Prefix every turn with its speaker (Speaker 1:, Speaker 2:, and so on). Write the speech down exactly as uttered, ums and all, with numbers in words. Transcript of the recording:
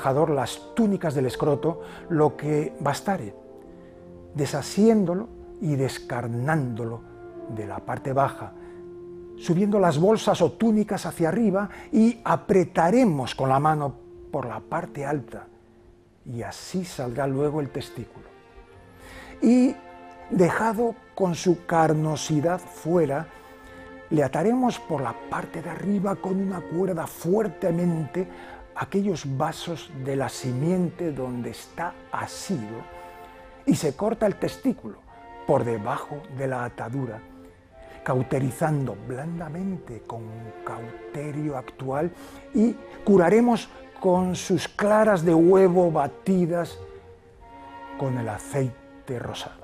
Speaker 1: trabajador las túnicas del escroto lo que bastare, desasiéndolo y descarnándolo de la parte baja, subiendo las bolsas o túnicas hacia arriba y apretaremos con la mano por la parte alta y así saldrá luego el testículo. Y dejado con su carnosidad fuera, le ataremos por la parte de arriba con una cuerda fuertemente aquellos vasos de la simiente donde está asido y se corta el testículo por debajo de la atadura, cauterizando blandamente con cauterio actual y curaremos con sus claras de huevo batidas con el aceite rosado.